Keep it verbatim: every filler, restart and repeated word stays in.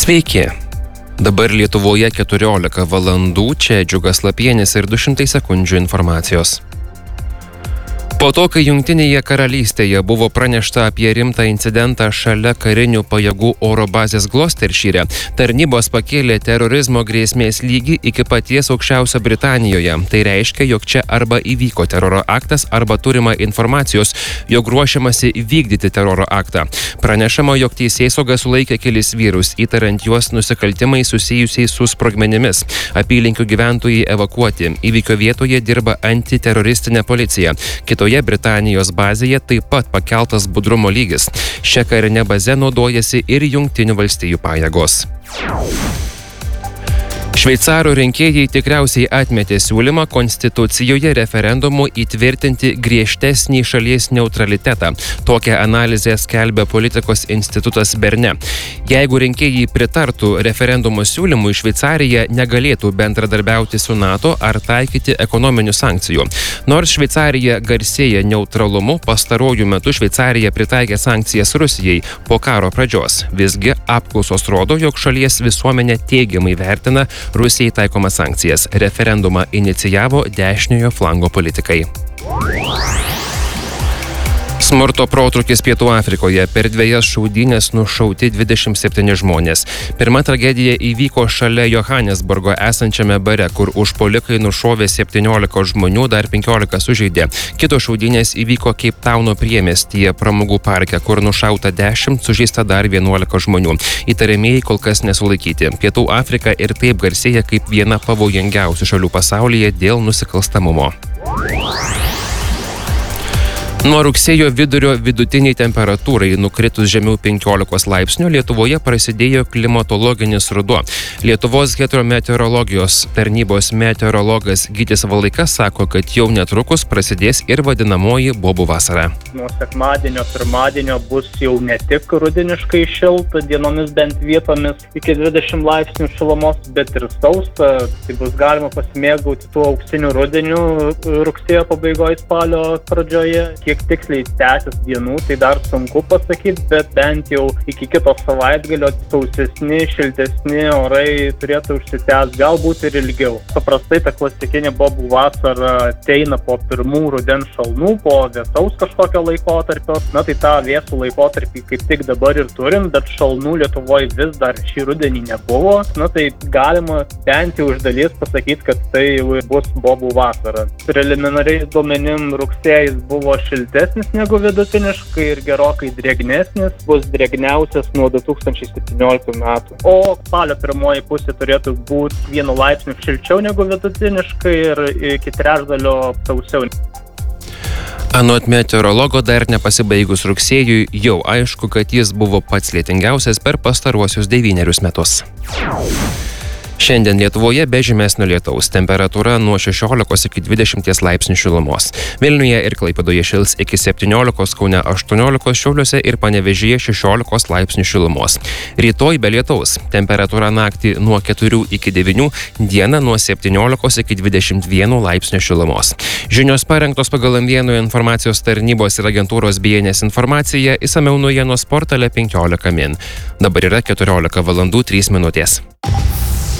Sveiki. Dabar Lietuvoje keturiolika valandų, čia Džiugas Lapienis ir du šimtai sekundžių informacijos. Po to, kai Jungtinėje karalystėje buvo pranešta apie rimtą incidentą šalia karinių pajėgų oro bazės Gloucestershire, tarnybos pakėlė terorizmo grėsmės lygį iki paties aukščiausio Britanijoje. Tai reiškia, jog čia arba įvyko teroro aktas, arba turima informacijos, jog ruošiamasi vykdyti teroro aktą. Pranešama, jog teisėsauga sulaikė kelis vyrus, įtariant juos nusikaltimai susijusiais su sprogmenimis. Apylinkių gyventojai evakuoti. Įvykio vietoje dirba antiteroristinė policija. Kitoje Britanijos bazėje taip pat pakeltas budrumo lygis. Šia karinė baze naudojasi ir Jungtinių valstijų pajėgos. Šveicarų rinkėjai tikriausiai atmetė siūlymą konstitucijoje referendumu įtvirtinti griežtesnį šalies neutralitetą. Tokią analizę skelbia politikos institutas Berne. Jeigu rinkėjai pritartų referendumo siūlymui, Šveicarija negalėtų bendradarbiauti su NATO ar taikyti ekonominių sankcijų. Nors Šveicarija garsėja neutralumu, pastaruoju metu Šveicarija pritaikė sankcijas Rusijai po karo pradžios. Visgi apklausos rodo, jog šalies visuomenė teigiamai vertina Rusijai taikomas sankcijas. Referendumą inicijavo dešiniojo flango politikai. Smurto protrūkis Pietų Afrikoje. Per dvejas šaudynes nušauti dvidešimt septyni žmonės. Pirma tragedija įvyko šalia Johanesburgo esančiame bare, kur užpuolikai nušovė septyniolika žmonių, dar penkiolika sužeidė. Kitos šaudynės įvyko Keiptauno priemiestyje pramogų parke, kur nušauta dešimt, sužeista dar vienuolika žmonių. Įtariamieji kol kas nesulaikyti. Pietų Afrika ir taip garsėja kaip viena pavojingiausių šalių pasaulyje dėl nusikalstamumo. Nuo rugsėjo vidurio vidutiniai temperatūrai nukritus žemiau penkiolikos laipsnių Lietuvoje prasidėjo klimatologinis ruduo. Lietuvos hidrometeorologijos tarnybos meteorologas Gytis Valaika sako, kad jau netrukus prasidės ir vadinamoji bobų vasara. Nuo sekmadienio, pirmadienio bus jau ne tik rudeniškai šilta, dienomis bent vietomis iki dvidešimt laipsnių šilumos, bet ir sausa. Tai bus galima pasimėgauti tuo auksiniu rudeniu rugsėjo pabaigoje, spalio pradžioje. Kiek tiksliai tęsis dienų, tai dar sunku pasakyti, bet bent jau iki kito savaitgalio sausesni, šiltesni orai turėtų užsitęsti, galbūt ir ilgiau. Paprastai ta klasikinė bobų vasara ateina po pirmų rudens šalnų, po vėsaus kažkokio laikotarpio. Na tai tą vėsų laikotarpį kaip tik dabar ir turim, bet šalnų Lietuvoje vis dar šį rudenį nebuvo. Na tai galima bent jau iš dalies pasakyti, kad tai jau bus bobų vasara. Preliminariais duomenim rugsėjais buvo šiltesnis negu vidutiniškai ir gerokai drėgnesnis, bus drėgniausias nuo du tūkstančiai septynioliktų metų. O spalio pirmoji pusė turėtų būti vienu laipsniu šilčiau negu vidutiniškai ir iki trečdalio sausiau. Anot meteorologo, dar nepasibaigus rugsėjui, jau aišku, kad jis buvo pats lietingiausias per pastaruosius devynerius metus. Šiandien Lietuvoje be žymesnio lietaus, temperatūra nuo šešiolikos iki dvidešimties laipsnių šilumos. Vilniuje ir Klaipėdoje šils iki septyniolikos, Kaune aštuoniolikos, Šiauliuose ir Panevėžyje šešiolikos laipsnių šilumos. Rytoj be lietaus, temperatūra naktį nuo keturių iki devynių, dieną nuo septyniolikos iki dvidešimt vieno laipsnio šilumos. Žinios parengtos pagal M vieno informacijos tarnybos ir agentūros B N S informaciją, išsamiau naujienos portale penkiolika min. Dabar yra keturiolika valandų trys minutės.